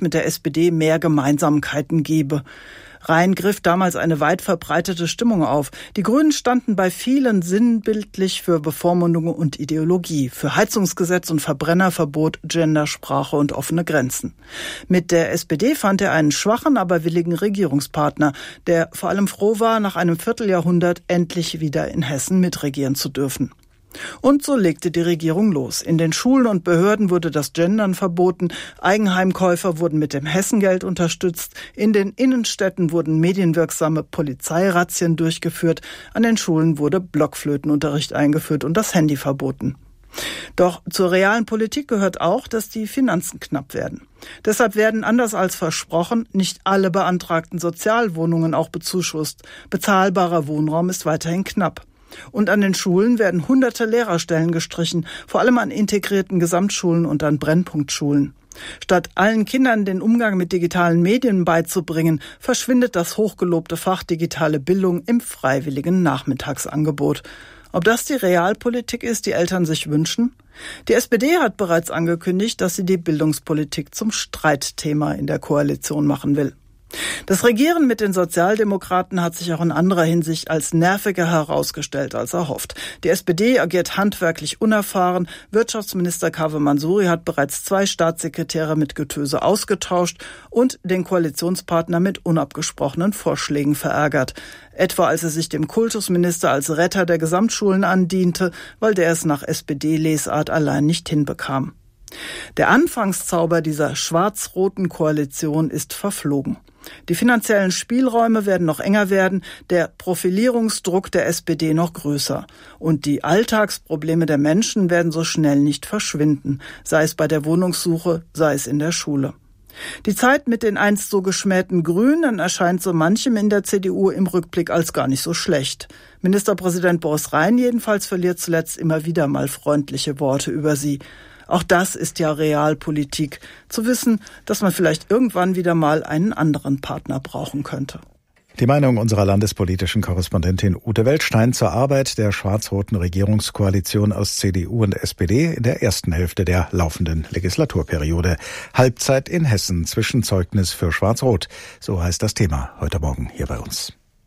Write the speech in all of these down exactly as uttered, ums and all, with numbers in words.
mit der S P D mehr Gemeinsamkeiten gebe. Rhein griff damals eine weit verbreitete Stimmung auf. Die Grünen standen bei vielen sinnbildlich für Bevormundung und Ideologie, für Heizungsgesetz und Verbrennerverbot, Gendersprache und offene Grenzen. Mit der S P D fand er einen schwachen, aber willigen Regierungspartner, der vor allem froh war, nach einem Vierteljahrhundert endlich wieder in Hessen mitregieren zu dürfen. Und so legte die Regierung los. In den Schulen und Behörden wurde das Gendern verboten, Eigenheimkäufer wurden mit dem Hessengeld unterstützt, in den Innenstädten wurden medienwirksame Polizeirazzien durchgeführt, an den Schulen wurde Blockflötenunterricht eingeführt und das Handy verboten. Doch zur realen Politik gehört auch, dass die Finanzen knapp werden. Deshalb werden, anders als versprochen, nicht alle beantragten Sozialwohnungen auch bezuschusst. Bezahlbarer Wohnraum ist weiterhin knapp. Und an den Schulen werden hunderte Lehrerstellen gestrichen, vor allem an integrierten Gesamtschulen und an Brennpunktschulen. Statt allen Kindern den Umgang mit digitalen Medien beizubringen, verschwindet das hochgelobte Fach digitale Bildung im freiwilligen Nachmittagsangebot. Ob das die Realpolitik ist, die Eltern sich wünschen? Die S P D hat bereits angekündigt, dass sie die Bildungspolitik zum Streitthema in der Koalition machen will. Das Regieren mit den Sozialdemokraten hat sich auch in anderer Hinsicht als nerviger herausgestellt als erhofft. Die S P D agiert handwerklich unerfahren. Wirtschaftsminister Kaveh Mansuri hat bereits zwei Staatssekretäre mit Getöse ausgetauscht und den Koalitionspartner mit unabgesprochenen Vorschlägen verärgert. Etwa als er sich dem Kultusminister als Retter der Gesamtschulen andiente, weil der es nach S P D-Lesart allein nicht hinbekam. Der Anfangszauber dieser schwarz-roten Koalition ist verflogen. Die finanziellen Spielräume werden noch enger werden, der Profilierungsdruck der S P D noch größer. Und die Alltagsprobleme der Menschen werden so schnell nicht verschwinden, sei es bei der Wohnungssuche, sei es in der Schule. Die Zeit mit den einst so geschmähten Grünen erscheint so manchem in der C D U im Rückblick als gar nicht so schlecht. Ministerpräsident Boris Rhein jedenfalls verliert zuletzt immer wieder mal freundliche Worte über sie. Auch das ist ja Realpolitik, zu wissen, dass man vielleicht irgendwann wieder mal einen anderen Partner brauchen könnte. Die Meinung unserer landespolitischen Korrespondentin Ute Weltstein zur Arbeit der schwarz-roten Regierungskoalition aus C D U und S P D in der ersten Hälfte der laufenden Legislaturperiode. Halbzeit in Hessen, Zwischenzeugnis für Schwarz-Rot. So heißt das Thema heute Morgen hier bei uns.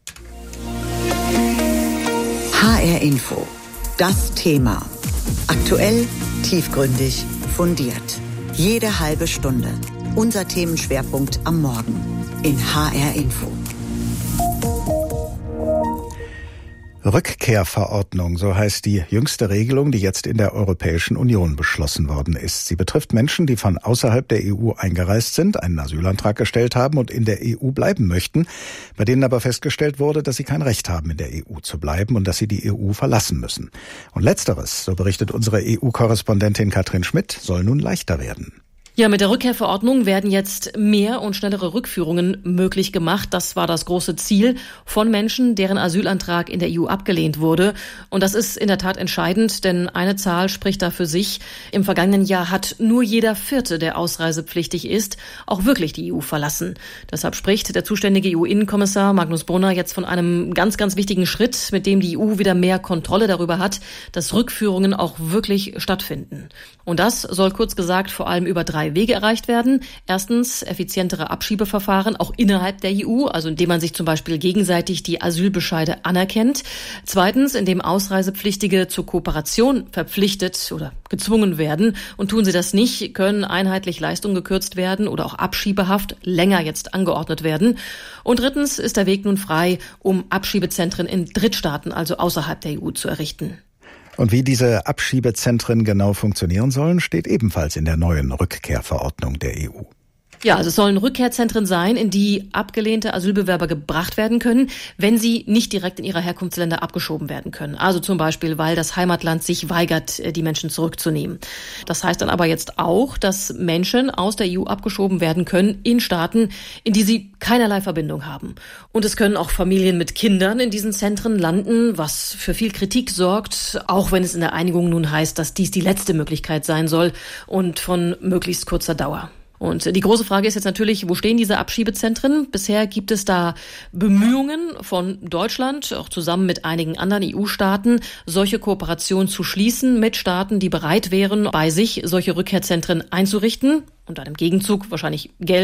H R Info. Das Thema. Aktuell, tiefgründig, fundiert. Jede halbe Stunde. Unser Themenschwerpunkt am Morgen in H R Info. Rückkehrverordnung, so heißt die jüngste Regelung, die jetzt in der Europäischen Union beschlossen worden ist. Sie betrifft Menschen, die von außerhalb der E U eingereist sind, einen Asylantrag gestellt haben und in der E U bleiben möchten, bei denen aber festgestellt wurde, dass sie kein Recht haben, in der E U zu bleiben und dass sie die E U verlassen müssen. Und letzteres, so berichtet unsere E U-Korrespondentin Katrin Schmidt, soll nun leichter werden. Ja, mit der Rückkehrverordnung werden jetzt mehr und schnellere Rückführungen möglich gemacht. Das war das große Ziel von Menschen, deren Asylantrag in der E U abgelehnt wurde. Und das ist in der Tat entscheidend, denn eine Zahl spricht da für sich. Im vergangenen Jahr hat nur jeder Vierte, der ausreisepflichtig ist, auch wirklich die E U verlassen. Deshalb spricht der zuständige E U-Innenkommissar Magnus Brunner jetzt von einem ganz, ganz wichtigen Schritt, mit dem die E U wieder mehr Kontrolle darüber hat, dass Rückführungen auch wirklich stattfinden. Und das soll kurz gesagt vor allem über drei Wege erreicht werden. Erstens effizientere Abschiebeverfahren, auch innerhalb der E U, also indem man sich zum Beispiel gegenseitig die Asylbescheide anerkennt. Zweitens, indem Ausreisepflichtige zur Kooperation verpflichtet oder gezwungen werden. Und tun sie das nicht, können einheitlich Leistungen gekürzt werden oder auch Abschiebehaft länger jetzt angeordnet werden. Und drittens ist der Weg nun frei, um Abschiebezentren in Drittstaaten, also außerhalb der E U, zu errichten. Und wie diese Abschiebezentren genau funktionieren sollen, steht ebenfalls in der neuen Rückkehrverordnung der E U. Ja, also es sollen Rückkehrzentren sein, in die abgelehnte Asylbewerber gebracht werden können, wenn sie nicht direkt in ihre Herkunftsländer abgeschoben werden können. Also zum Beispiel, weil das Heimatland sich weigert, die Menschen zurückzunehmen. Das heißt dann aber jetzt auch, dass Menschen aus der E U abgeschoben werden können in Staaten, in die sie keinerlei Verbindung haben. Und es können auch Familien mit Kindern in diesen Zentren landen, was für viel Kritik sorgt, auch wenn es in der Einigung nun heißt, dass dies die letzte Möglichkeit sein soll und von möglichst kurzer Dauer. Und die große Frage ist jetzt natürlich, wo stehen diese Abschiebezentren? Bisher gibt es da Bemühungen von Deutschland, auch zusammen mit einigen anderen E U-Staaten, solche Kooperationen zu schließen mit Staaten, die bereit wären, bei sich solche Rückkehrzentren einzurichten und dann im Gegenzug wahrscheinlich Geld